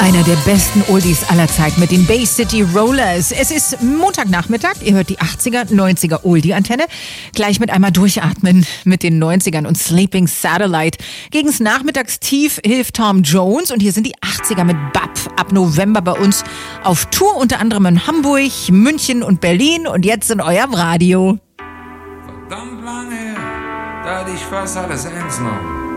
Einer der besten Oldies aller Zeit mit den Bay City Rollers. Es ist Montagnachmittag, ihr hört die 80er, 90er Oldie-Antenne. Gleich mit einmal durchatmen mit den 90ern und Sleeping Satellite. Gegens Nachmittagstief hilft Tom Jones und hier sind die 80er mit Bab ab November bei uns auf Tour, unter anderem in Hamburg, München und Berlin und jetzt in eurem Radio. Verdammt lange her, da hatte ich fast alles ernst genommen.